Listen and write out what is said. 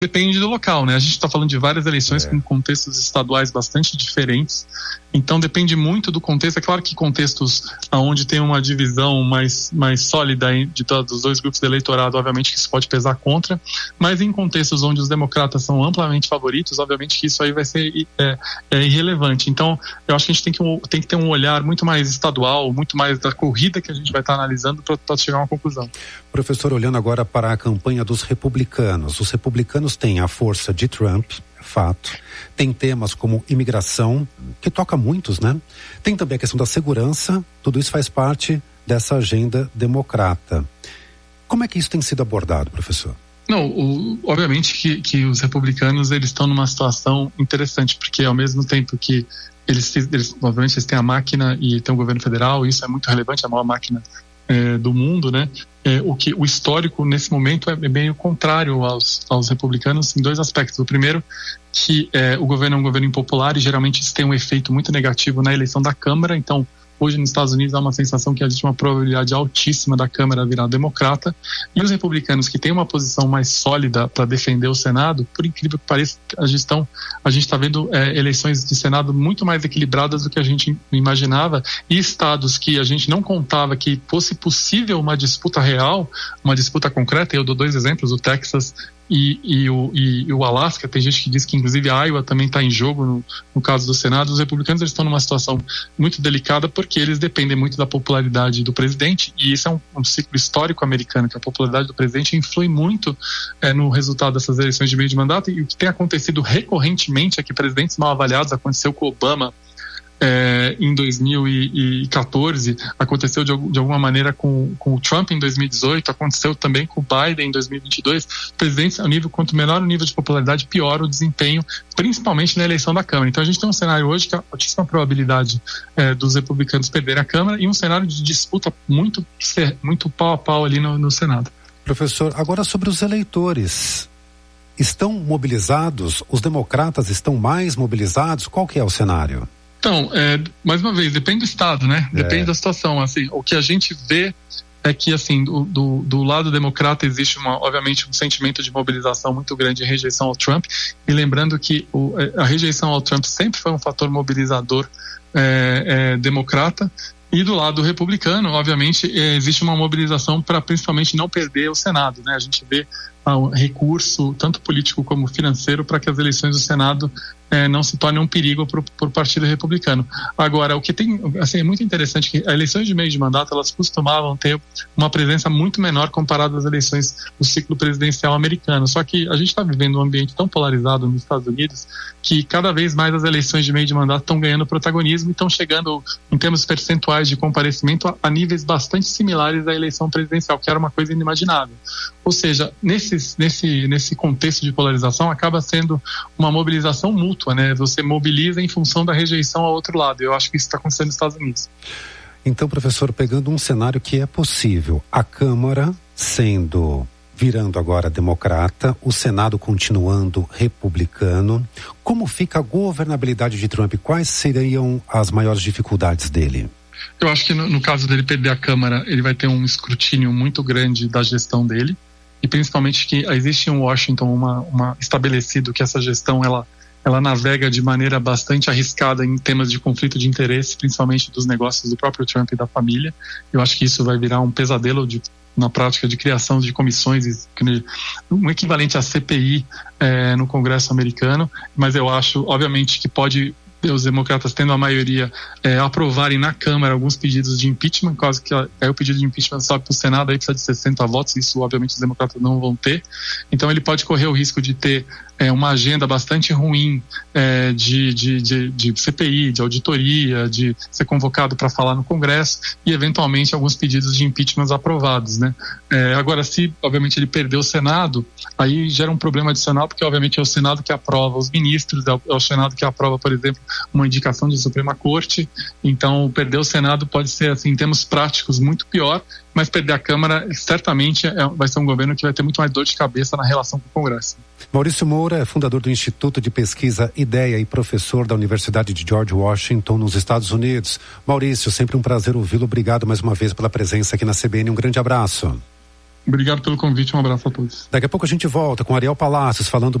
Depende do local, né? A gente está falando de várias eleições com contextos estaduais bastante diferentes, então depende muito do contexto. É claro que contextos onde tem uma divisão mais sólida de todos os dois grupos de eleitorado, obviamente que isso pode pesar contra, mas em contextos onde os democratas são amplamente favoritos, obviamente que isso aí vai ser irrelevante. Então, eu acho que a gente tem que ter um olhar muito mais estadual, muito mais da corrida que a gente vai estar analisando para chegar a uma conclusão. Professor, olhando agora para a campanha dos republicanos, os republicanos têm a força de Trump, fato, tem temas como imigração, que toca muitos, né? Tem também a questão da segurança, tudo isso faz parte dessa agenda democrata. Como é que isso tem sido abordado, professor? Não, obviamente que os republicanos eles estão numa situação interessante, porque ao mesmo tempo que eles obviamente eles têm a máquina e tem o governo federal, e isso é muito relevante, a maior máquina do mundo, né? O histórico nesse momento é meio contrário aos republicanos em dois aspectos. O primeiro, que o governo é um governo impopular e geralmente isso tem um efeito muito negativo na eleição da Câmara. Então, hoje nos Estados Unidos há uma sensação que existe uma probabilidade altíssima da Câmara virar democrata, e os republicanos que têm uma posição mais sólida para defender o Senado, por incrível que pareça, a gente está vendo eleições de Senado muito mais equilibradas do que a gente imaginava, e estados que a gente não contava que fosse possível uma disputa real, uma disputa concreta. Eu dou dois exemplos, o Texas e o Alasca. Tem gente que diz que inclusive a Iowa também está em jogo no caso do Senado. Os republicanos eles estão numa situação muito delicada porque eles dependem muito da popularidade do presidente, e isso é um ciclo histórico americano, que a popularidade do presidente influi muito no resultado dessas eleições de meio de mandato. E o que tem acontecido recorrentemente é que presidentes mal avaliados, aconteceu com Obama em 2014, aconteceu de alguma maneira com o Trump em 2018, aconteceu também com o Biden em 2022. Presidentes, quanto menor o nível de popularidade, pior o desempenho, principalmente na eleição da Câmara. Então a gente tem um cenário hoje que há altíssima probabilidade dos republicanos perderem a Câmara, e um cenário de disputa muito pau a pau ali no Senado. Professor, agora sobre os eleitores, estão mobilizados? Os democratas estão mais mobilizados? Qual que é o cenário? Então, mais uma vez, depende do estado, né? Depende da situação. Assim, o que a gente vê é que, assim, do lado democrata existe obviamente um sentimento de mobilização muito grande em rejeição ao Trump, e lembrando que a rejeição ao Trump sempre foi um fator mobilizador democrata. E do lado republicano, obviamente, existe uma mobilização para principalmente não perder o Senado, né? A gente vê um recurso, tanto político como financeiro, para que as eleições do Senado não se tornem um perigo para o Partido Republicano. Agora, o que tem, assim, é muito interessante que as eleições de meio de mandato, elas costumavam ter uma presença muito menor comparada às eleições do ciclo presidencial americano. Só que a gente está vivendo um ambiente tão polarizado nos Estados Unidos que cada vez mais as eleições de meio de mandato estão ganhando protagonismo e estão chegando, em termos percentuais de comparecimento, a níveis bastante similares à eleição presidencial, que era uma coisa inimaginável. Ou seja, nesse contexto de polarização, acaba sendo uma mobilização mútua, né? Você mobiliza em função da rejeição ao outro lado. Eu acho que isso está acontecendo nos Estados Unidos. Então, professor, pegando um cenário que é possível, a Câmara virando agora democrata, o Senado continuando republicano, como fica a governabilidade de Trump? Quais seriam as maiores dificuldades dele? Eu acho que no caso dele perder a Câmara, ele vai ter um escrutínio muito grande da gestão dele, e principalmente que existe em Washington estabelecido que essa gestão ela navega de maneira bastante arriscada em temas de conflito de interesse, principalmente dos negócios do próprio Trump e da família. Eu acho que isso vai virar um pesadelo na prática de criação de comissões, um equivalente à CPI no Congresso americano, mas eu acho, obviamente, que pode os democratas, tendo a maioria, aprovarem na Câmara alguns pedidos de impeachment, caso que o pedido de impeachment sobe para o Senado, aí precisa de 60 votos, isso obviamente os democratas não vão ter. Então ele pode correr o risco de ter uma agenda bastante ruim de CPI, de auditoria, de ser convocado para falar no Congresso e eventualmente alguns pedidos de impeachment aprovados, né? Agora, se obviamente ele perder o Senado, aí gera um problema adicional, porque obviamente é o Senado que aprova os ministros, é o Senado que aprova, por exemplo, uma indicação de Suprema Corte. Então perder o Senado pode ser, assim, em termos práticos, muito pior, mas perder a Câmara certamente vai ser um governo que vai ter muito mais dor de cabeça na relação com o Congresso. Maurício Moura é fundador do Instituto de Pesquisa Ideia e professor da Universidade de George Washington, nos Estados Unidos. Maurício, sempre um prazer ouvi-lo. Obrigado mais uma vez pela presença aqui na CBN. Um grande abraço. Obrigado pelo convite, um abraço a todos. Daqui a pouco a gente volta com Ariel Palacios falando